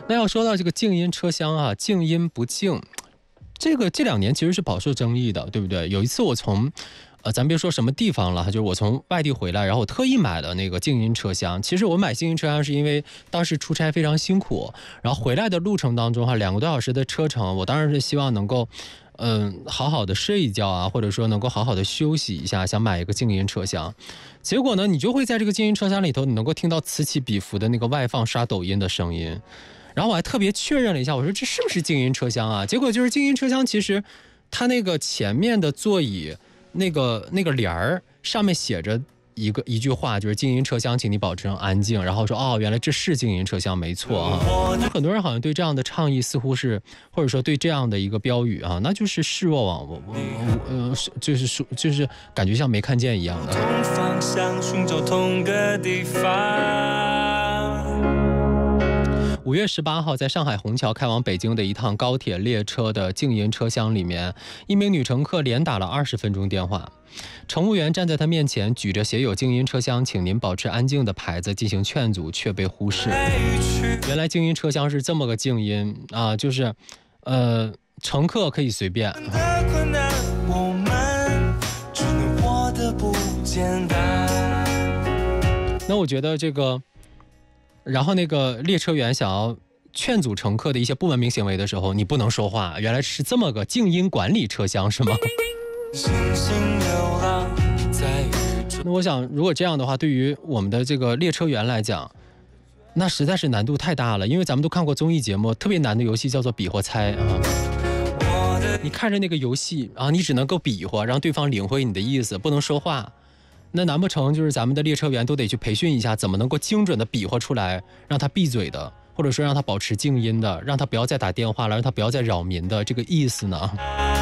那要说到这个静音车厢啊，静音不静，这2年其实是饱受争议的，对不对？有一次我从咱别说什么地方了，就是我从外地回来，然后我特意买了那个静音车厢。其实我买静音车厢是因为当时出差非常辛苦，然后回来的路程当中2个多小时的车程，我当然是希望能够好好的睡一觉啊，或者说能够好好的休息一下，想买一个静音车厢。结果呢，你就会在这个静音车厢里头，你能够听到此起彼伏的那个外放刷抖音的声音。然后我还特别确认了一下，我说这是不是静音车厢啊？结果就是静音车厢，其实它那个前面的座椅那个帘儿上面写着一句话，就是静音车厢，请你保持安静。然后说原来这是静音车厢，没错啊。很多人好像对这样的倡议似乎是，或者说对这样的一个标语啊，那就是视若罔就是感觉像没看见一样的。 同方向寻找同个地方。 5月18号，在上海虹桥开往北京的一趟高铁列车的静音车厢里面，一名女乘客连打了20分钟电话，乘务员站在她面前，举着写有静音车厢请您保持安静的牌子进行劝阻，却被忽视。原来静音车厢是这么个静音啊，就是乘客可以随便。那我觉得这个然后那个列车员想要劝阻乘客的一些不文明行为的时候，你不能说话，原来是这么个静音管理车厢是吗？那我想如果这样的话，对于我们的这个列车员来讲，那实在是难度太大了。因为咱们都看过综艺节目，特别难的游戏叫做比划猜啊。你看着那个游戏啊，你只能够比划，让对方领会你的意思，不能说话。那难不成就是咱们的列车员都得去培训一下，怎么能够精准的比划出来让他闭嘴的，或者说让他保持静音的，让他不要再打电话了，让他不要再扰民的这个意思呢？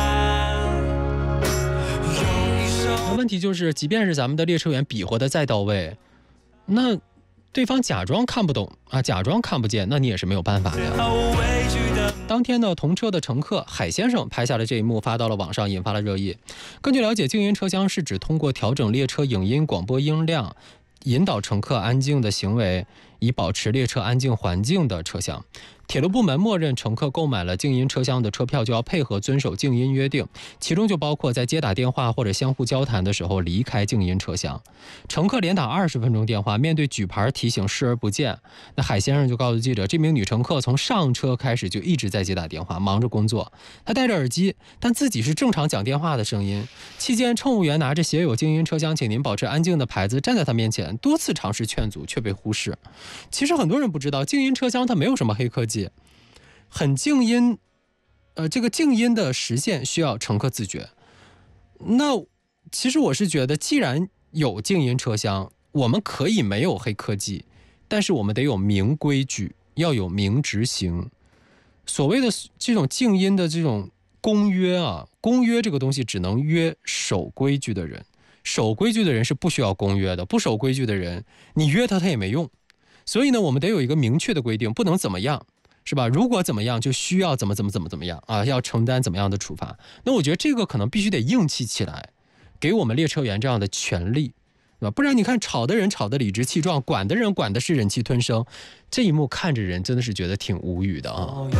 那问题就是，即便是咱们的列车员比划的再到位，那对方假装看不懂啊，假装看不见，那你也是没有办法的。当天呢，同车的乘客海先生拍下了这一幕，发到了网上，引发了热议。根据了解，静音车厢是指通过调整列车影音广播音量，引导乘客安静的行为，以保持列车安静环境的车厢。铁路部门默认乘客购买了静音车厢的车票就要配合遵守静音约定，其中就包括在接打电话或者相互交谈的时候离开静音车厢。乘客连打20分钟电话，面对举牌提醒视而不见。那海先生就告诉记者，这名女乘客从上车开始就一直在接打电话，忙着工作。她戴着耳机，但自己是正常讲电话的声音。期间，乘务员拿着写有静音车厢请您保持安静的牌子站在她面前，多次尝试劝阻却被忽视。其实很多人不知道，静音车厢它没有什么黑科技，很静音，这个静音的实现需要乘客自觉。那其实我是觉得，既然有静音车厢，我们可以没有黑科技，但是我们得有明规矩，要有明执行。所谓的这种静音的这种公约啊，公约这个东西只能约守规矩的人，守规矩的人是不需要公约的，不守规矩的人，你约他也没用。所以呢，我们得有一个明确的规定，不能怎么样，是吧？如果怎么样，就需要怎么样啊，要承担怎么样的处罚。那我觉得这个可能必须得硬气起来，给我们列车员这样的权利，对吧？不然你看，吵的人吵得理直气壮，管的人管的是忍气吞声，这一幕看着人真的是觉得挺无语的啊。